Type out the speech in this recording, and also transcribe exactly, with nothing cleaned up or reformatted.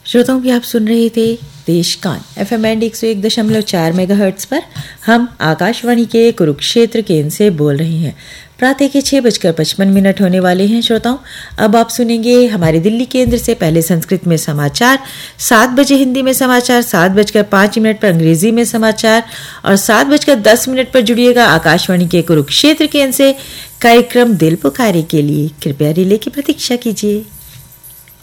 श्रोताओं भी आप सुन रहे थे देशकान एफ एम एंड एक सौ एक दशमलव चार मेगा हर्ट्स पर। हम आकाशवाणी के कुरुक्षेत्र केंद्र से बोल रहे हैं। प्रातः के छः बजकर पचपन मिनट होने वाले हैं। श्रोताओं, अब आप सुनेंगे हमारे दिल्ली केंद्र से पहले संस्कृत में समाचार, सात बजे हिंदी में समाचार, सात बजकर पाँच मिनट पर अंग्रेजी में समाचार और सात बजकर दस मिनट पर जुड़िएगा आकाशवाणी के कुरुक्षेत्र केंद्र से कार्यक्रम दिल पुकारे के लिए। कृपया रिले की प्रतीक्षा कीजिए।